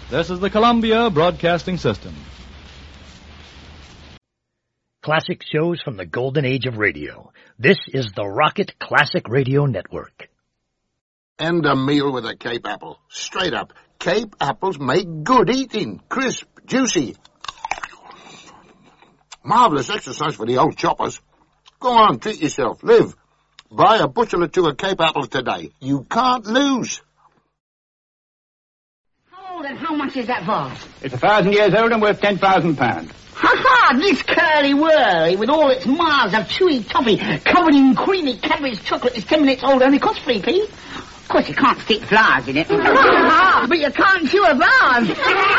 This is the Columbia Broadcasting System. Classic shows from the golden age of radio. This is the Rocket Classic Radio Network. And a meal with a Cape apple. Straight up. Cape apples make good eating. Crisp, juicy. Marvellous exercise for the old choppers. Go on, treat yourself. Live. Buy a bushel or two of Cape apples today. You can't lose. How old and how much is that vase? It's 1,000 years old and worth £10,000. Ha-ha! This curly-whirly with all its miles of chewy toffee covered in creamy Cadbury's chocolate is 10 minutes old and it costs 3p. Of course, you can't stick flowers in it. But you can't chew a vase.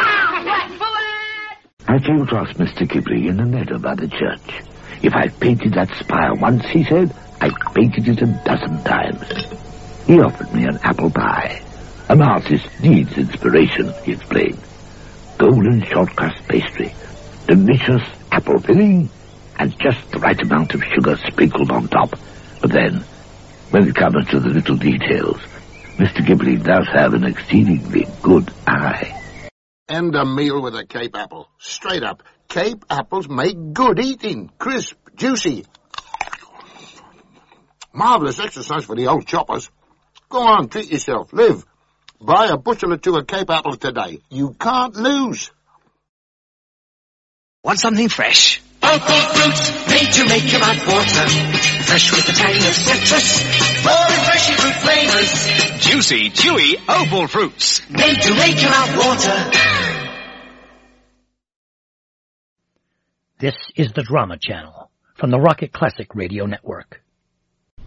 I came across Mr. Ghibli in the meadow by the church. If I've painted that spire once, he said, I've painted it 12 times. He offered me an apple pie. An artist needs inspiration, he explained. Golden short-crust pastry, delicious apple filling, and just the right amount of sugar sprinkled on top. But then, when it comes to the little details, Mr. Ghibli does have an exceedingly good eye. And a meal with a Cape apple. Straight up. Cape apples make good eating. Crisp, juicy. Marvellous exercise for the old choppers. Go on, treat yourself. Live. Buy a bushel or two of Cape apples today. You can't lose. Want something fresh? Opal fruits, made to make your mouth water. Fresh with the tang of citrus. More refreshing fruit flavors. Juicy, chewy Opal fruits. Made to make your mouth water. This is the Drama Channel from the Rocket Classic Radio Network.